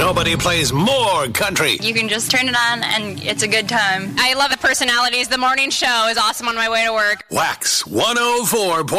Nobody plays more country. You can just turn it on and it's a good time. I love the personalities. The morning show is awesome on my way to work. Wax 104.